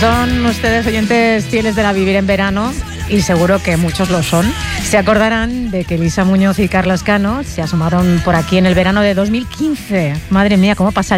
son ustedes oyentes fieles de la Vivir en Verano, y seguro que muchos lo son, se acordarán de que Elisa Muñoz y Carlos Cano se asomaron por aquí en el verano de 2015. Madre mía, cómo pasa el